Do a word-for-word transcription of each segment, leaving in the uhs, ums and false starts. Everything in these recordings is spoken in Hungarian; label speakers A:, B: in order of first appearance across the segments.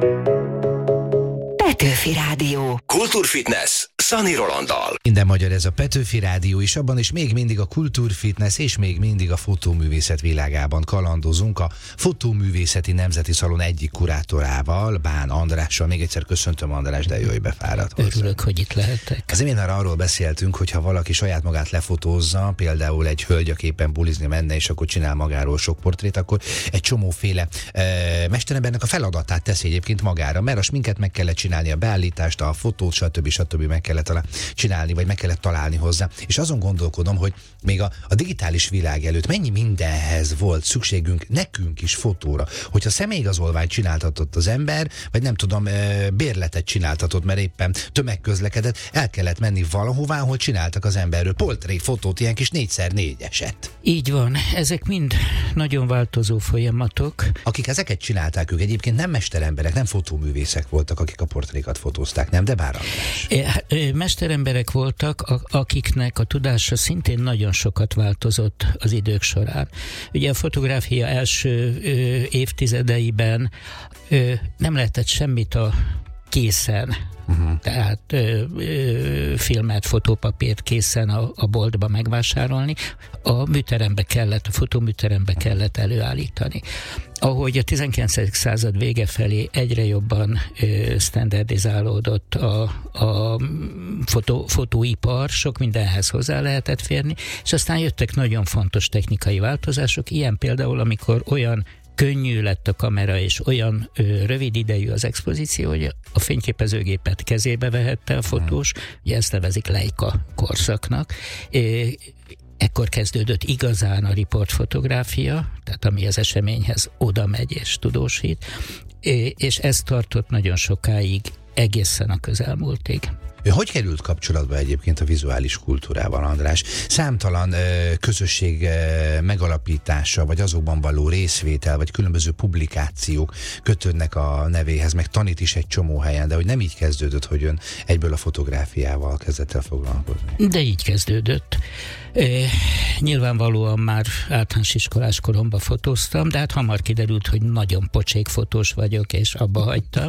A: Petőfi Rádió.
B: Kultúrfitness Szani Rolanddal.
C: Minden magyar ez a Petőfi Rádió, és abban is még mindig a kultúrfitness és még mindig a fotóművészet világában kalandozunk a Fotóművészeti Nemzeti Szalon egyik kurátorával, Bán Andrással. Még egyszer köszöntöm, András, de jó, hogy befáradt hozzá.
D: Örülök, hogy itt lehetek.
C: Az imént már arról beszéltünk, hogy ha valaki saját magát lefotózza, például egy hölgy, aki éppen bulizni menne, és akkor csinál magáról sok portrét, akkor egy csomóféle e, mesterembernek a feladatát teszi egyébként magára, mert a sminket meg kellett csinálni, a beállítást, a fotót, stb. stb. Meg kellett csinálni, vagy meg kellett találni hozzá. És azon gondolkodom, hogy még a, a digitális világ előtt mennyi mindenhez volt szükségünk nekünk is fotóra. Hogyha személyigazolványt csináltatott az ember, vagy nem tudom, bérletet csináltatott, mert éppen tömegközlekedett, el kellett menni valahová, ahol csináltak az emberről portré fotót, ilyen kis négyszer négyeset.
D: Így van, ezek mind nagyon változó folyamatok.
C: Akik ezeket csinálták, ők egyébként nem mesteremberek, nem fotóművészek voltak, akik a portrékat fotózták, nem? De Bán András.
D: Mesteremberek voltak, akiknek a tudása szintén nagyon sokat változott az idők során. Ugye a fotográfia első ö, évtizedeiben ö, nem lehetett semmit a készen, uh-huh. tehát ö, ö, filmet, fotópapírt készen a, a boltba megvásárolni, a műterembe kellett, a fotóműterembe kellett előállítani. Ahogy a tizenkilencedik század vége felé egyre jobban ö, standardizálódott a, a fotó, fotóipar, sok mindenhez hozzá lehetett férni, és aztán jöttek nagyon fontos technikai változások, ilyen például, amikor olyan könnyű lett a kamera, és olyan ö, rövid idejű az expozíció, hogy a fényképezőgépet kezébe vehette a fotós, ugye ezt nevezik Leica korszaknak. É, ekkor kezdődött igazán a riportfotográfia, tehát ami az eseményhez oda megy és tudósít, é, és ez tartott nagyon sokáig, egészen a közelmúltig.
C: Ő hogy került kapcsolatba egyébként a vizuális kultúrával, András? Számtalan ö, közösség ö, megalapítása, vagy azokban való részvétel, vagy különböző publikációk kötődnek a nevéhez, meg tanít is egy csomó helyen, de hogy nem így kezdődött, hogy ön egyből a fotográfiával kezdett el foglalkozni.
D: De így kezdődött. E, nyilvánvalóan már általános iskolás koromban fotóztam, de hát hamar kiderült, hogy nagyon pocsék fotós vagyok, és abba hagytam.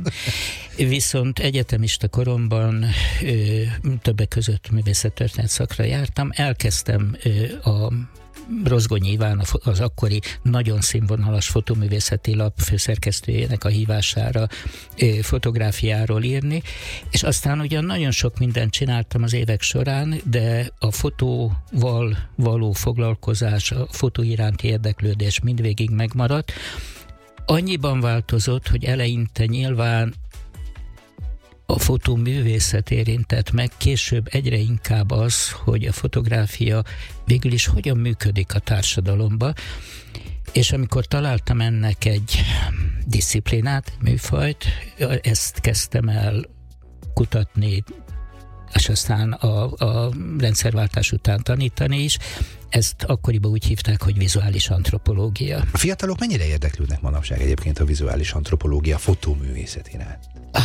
D: Viszont egyetemista koromban ö, többek között művészettörténet szakra jártam, elkezdtem ö, a Rozgonyi Iván, az akkori nagyon színvonalas fotóművészeti lap főszerkesztőjének a hívására ö, fotográfiáról írni, és aztán ugyan nagyon sok mindent csináltam az évek során, de a fotóval való foglalkozás, a fotó iránti érdeklődés mindvégig megmaradt. Annyiban változott, hogy eleinte nyilván a fotóművészet érintett meg, később egyre inkább az, hogy a fotográfia végül is hogyan működik a társadalomba, és amikor találtam ennek egy disziplinát, műfajt, ezt kezdtem el kutatni, és aztán a, a rendszerváltás után tanítani is. Ezt akkoriban úgy hívták, hogy vizuális antropológia.
C: A fiatalok mennyire érdeklődnek manapság egyébként a vizuális antropológia fotóművészet iránt?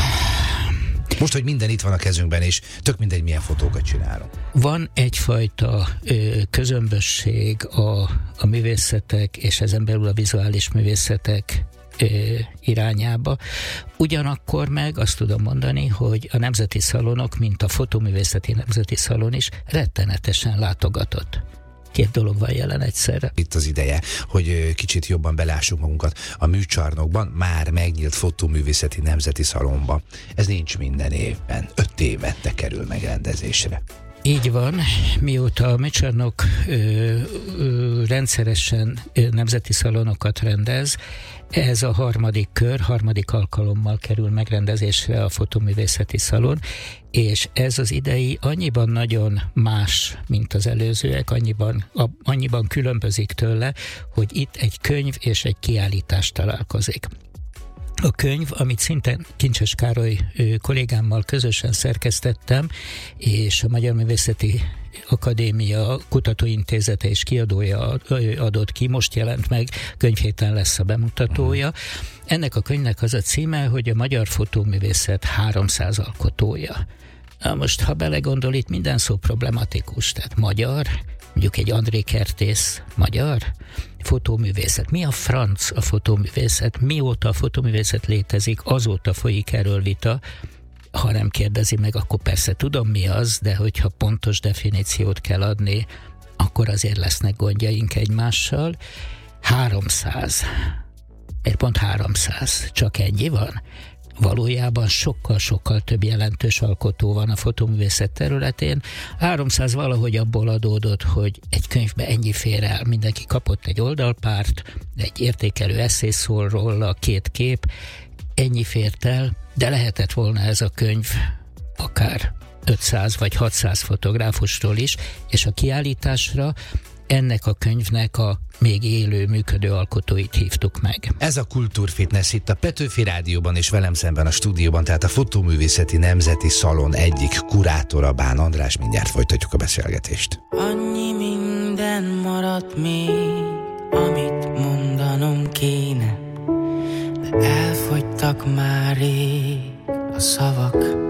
C: Most, hogy minden itt van a kezünkben, és tök mindegy, milyen fotókat csinálunk.
D: Van egyfajta ö, közömbösség a, a művészetek, és ezen belül a vizuális művészetek ö, irányába. Ugyanakkor meg azt tudom mondani, hogy a nemzeti szalonok, mint a Fotóművészeti Nemzeti Szalon is rettenetesen látogatott. Két dolog van jelen egyszerre.
C: Itt az ideje, hogy kicsit jobban belássuk magunkat a műcsarnokban, már megnyílt Fotóművészeti Nemzeti Szalonba. Ez nincs minden évben, öt évente kerül megrendezésre.
D: Így van, mióta a műcsarnok ö, ö, rendszeresen ö, nemzeti szalonokat rendez, ez a harmadik kör, harmadik alkalommal kerül megrendezésre a Fotóművészeti Szalon, és ez az idei annyiban nagyon más, mint az előzőek, annyiban, a, annyiban különbözik tőle, hogy itt egy könyv és egy kiállítás találkozik. A könyv, amit szintén Kincses Károly kollégámmal közösen szerkesztettem, és a Magyar Művészeti Akadémia Kutatóintézete és kiadója adott ki, most jelent meg, könyvhéten lesz a bemutatója. Ennek a könyvnek az a címe, hogy a magyar fotóművészet háromszáz alkotója. Na most, ha belegondol, itt minden szó problematikus, tehát magyar, mondjuk egy André Kertész, magyar fotóművészet. Mi a franc a fotóművészet? Mióta a fotóművészet létezik, azóta folyik erről vita. Ha nem kérdezi meg, akkor persze tudom mi az, de hogyha pontos definíciót kell adni, akkor azért lesznek gondjaink egymással. háromszáz. Miért pont háromszáz? Csak ennyi van? Valójában sokkal-sokkal több jelentős alkotó van a fotóművészet területén. háromszáz valahogy abból adódott, hogy egy könyvbe ennyi fér el. Mindenki kapott egy oldalpárt, egy értékelő esszé szól róla, két kép, ennyi fért el, de lehetett volna ez a könyv akár ötszáz vagy hatszáz fotográfusról is, és a kiállításra ennek a könyvnek a még élő, működő alkotóit hívtuk meg.
C: Ez a Kultúrfitness itt a Petőfi Rádióban, és velem szemben a stúdióban, tehát a Fotóművészeti Nemzeti Szalon egyik kurátora, Bán András. Mindjárt folytatjuk a beszélgetést.
E: Annyi minden maradt még, amit mondanom kéne, de elfogytak már rég a szavak.